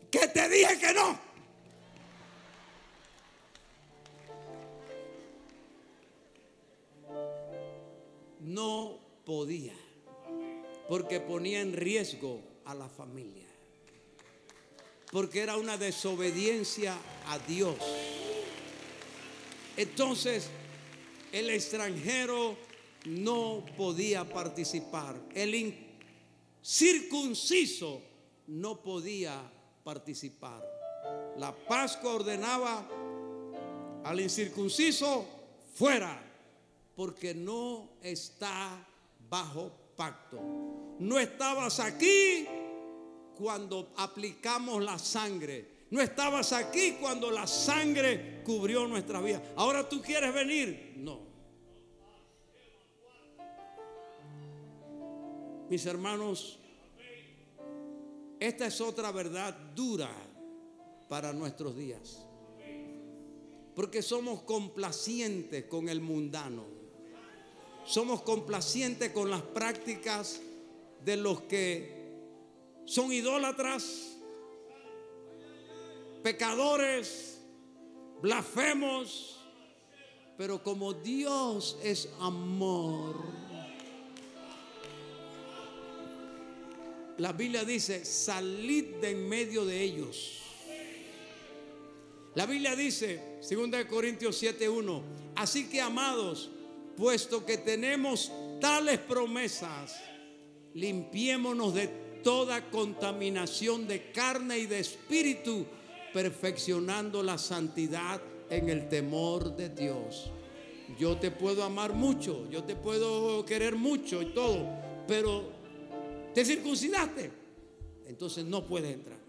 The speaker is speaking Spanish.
que te dije que no. No podía, porque ponía en riesgo a la familia, porque era una desobediencia a Dios. Entonces el extranjero no podía participar, el incircunciso no podía participar. La Pascua ordenaba al incircunciso fuera, porque no está bajo pacto. No estabas aquí cuando aplicamos la sangre. No estabas aquí cuando la sangre cubrió nuestra vida. Ahora tú quieres venir. No. Mis hermanos, esta es otra verdad dura para nuestros días. Porque somos complacientes con el mundano. Somos complacientes con las prácticas de los que son idólatras, pecadores, blasfemos. Pero como Dios es amor, la Biblia dice: salid de en medio de ellos. La Biblia dice, 2 Corintios 7:1, así que, amados, puesto que tenemos tales promesas, limpiémonos de toda contaminación de carne y de espíritu, perfeccionando la santidad en el temor de Dios. Yo te puedo amar mucho, yo te puedo querer mucho y todo, pero te circuncidaste, entonces no puedes entrar.